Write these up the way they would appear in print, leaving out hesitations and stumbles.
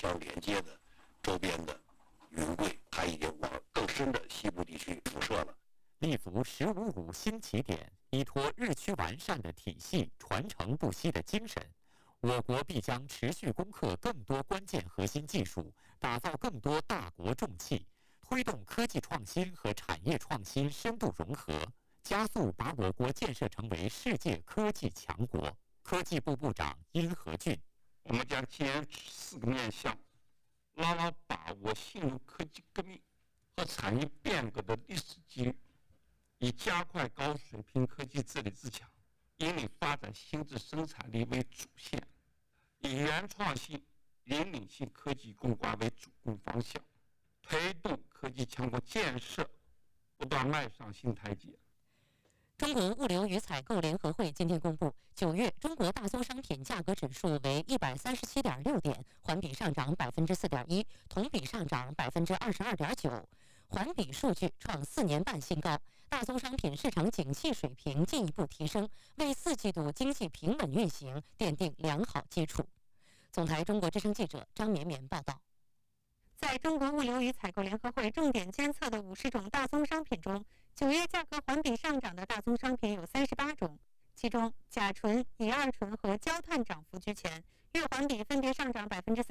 相连接的周边的云柜，它已经往更深的西部地区辐射了。 立足“15+5”新起点，依托日趋完善的体系、传承不息的精神，我国必将持续攻克更多关键核心技术，打造更多大国重器，推动科技创新和产业创新深度融合，加速把我国建设成为世界科技强国。科技部部长殷和俊： 我们将坚持4个面向，牢牢把握新入科技革命和产业变革的历史机遇，以加快高水平科技治理自强，引领发展新质生产力为主线，以原创性、引领性科技攻关为主攻方向，推动科技强国建设不断迈上新台阶。 中国物流与采购联合会今天公布，9月中国大宗商品价格指数为137.6点，环比上涨4.1%，同比上涨22.9%，环比数据创4年半新高。大宗商品市场景气水平进一步提升，为4季度经济平稳运行奠定良好基础。总台中国之声记者张绵绵报道。 在中国物流与采购联合会重点监测的50种大宗商品中，9月价格环比上涨的大宗商品有38种，其中甲醇、乙二醇和焦炭涨幅居前，月环比分别上涨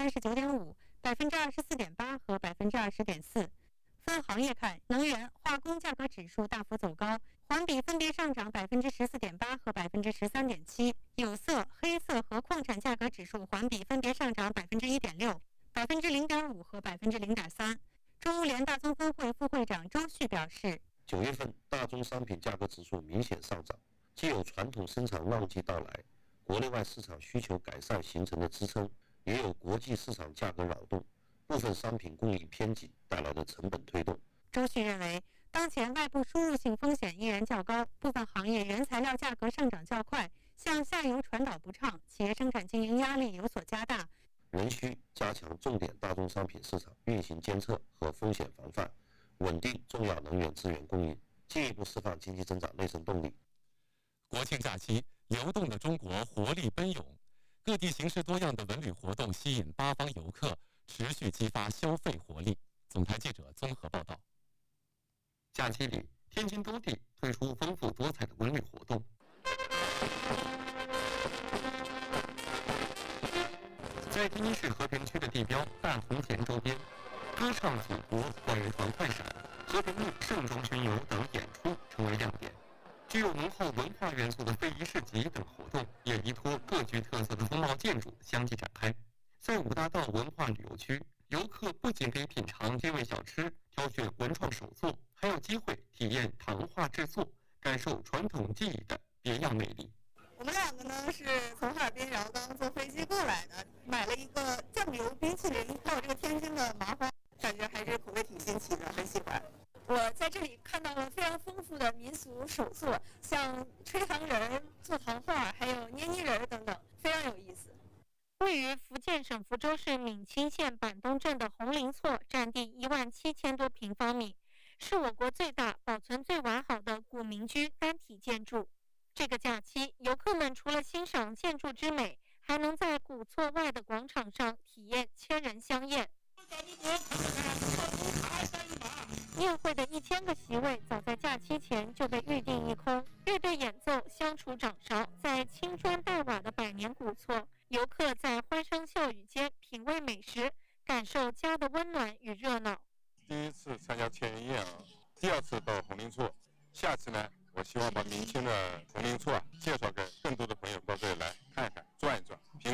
39.5%、24.8%和20.4%。分行业看，能源、化工价格指数大幅走高，环比分别上涨14.8%和13.7%。有色、黑色和矿产价格指数环比分别上涨1.6%。0.5%和0.3%。中物联大宗分会副会长周旭表示 ，9月份大宗商品价格指数明显上涨，既有传统生产旺季到来，国内外市场需求改善形成的支撑，也有国际市场价格扰动，部分商品供应偏紧带来的成本推动。 周旭认为，当前外部输入性风险依然较高，部分行业原材料价格上涨较快，向下游传导不畅，企业生产经营压力有所加大。 仍需加强重点大宗商品市场运行监测和风险防范，稳定重要能源资源供应，进一步释放经济增长内生动力。 国庆假期，流动的中国活力奔涌，各地形式多样的文旅活动吸引八方游客，持续激发消费活力。总台记者综合报道。 假期里，天津多地推出丰富多彩的文旅活动。在天津市和平区的地标大同田周边，歌唱祖国、万人团快闪、和平路盛装巡游等演出成为亮点。具有浓厚文化元素的非遗市集等活动也依托各具特色的风貌建筑相继展开。在五大道文化旅游区，游客不仅可以品尝街味小吃、挑选文创手作，还有机会体验糖画制作，感受传统技艺的别样魅力。 我们两个呢是从哈尔滨饶钢坐飞机过来的，买了一个酱油冰淇淋，还有这个天津的麻花，感觉还是口味挺新奇的，很喜欢。 我在这里看到了非常丰富的民俗手作，像吹糖人、做糖画，还有捏泥人等等，非常有意思。 位于福建省福州市闽清县板东镇的红林厝，占地17000多平方米，是我国最大、保存最完好的古民居单体建筑。这个假期，游客们除了欣赏建筑之美，还能在古厝外的广场上体验千人香宴。宴会的1000个席位早在假期前就被预定一空，乐队演奏，相处掌勺，在青砖黛瓦的百年古厝，游客在欢声笑语间品味美食，感受家的温暖与热闹。 第一次参加千人宴啊，第2次到红林厝，下次呢，我希望把明清的红林厝介绍给更多的朋友到这里来看一看、转一转。